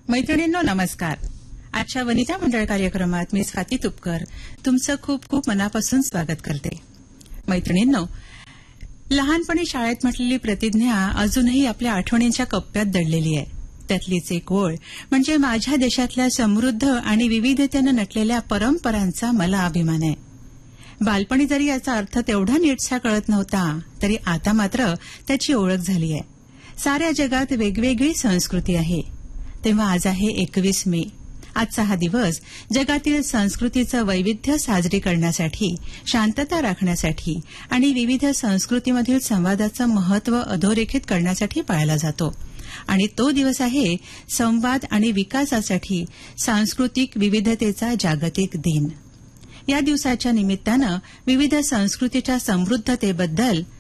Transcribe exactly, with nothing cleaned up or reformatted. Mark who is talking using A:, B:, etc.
A: मैत्रिणींनो नमस्कार. आजच्या वनिता मंडळ कार्यक्रमात मी स्वाती तुपकर तुमचं खूप खूप मनापासून स्वागत करते. मैत्रिणींनो, लहानपणी शाळेत म्हटलेली प्रतिज्ञा अजूनही आपल्या आठवणींच्या कप्प्यात दडलेली आहे. त्यातलीच एक ओळ म्हणजे माझ्या देशातल्या समृद्ध आणि विविधतेनं नटलेल्या परंपरांचा मला अभिमान आहे. बालपणी जरी याचा अर्थ तेवढा नीटसा कळत नव्हता, तरी आता मात्र त्याची ओळख झाली आहे. साऱ्या जगात वेगवेगळी संस्कृती आहे. तेव्हा आज आहे एकवीस मे. आजचा हा दिवस जगातील संस्कृतीचं वैविध्य साजरी करण्यासाठी, शांतता राखण्यासाठी आणि विविध संस्कृतीमधील संवादाचं महत्त्व अधोरेखित करण्यासाठी पाळला जातो. आणि तो दिवस आहे संवाद आणि विकासासाठी सांस्कृतिक विविधतेचा जागतिक दिन. या दिवसाच्या निमित्तानं विविध संस्कृतीच्या समृद्धतेबद्दल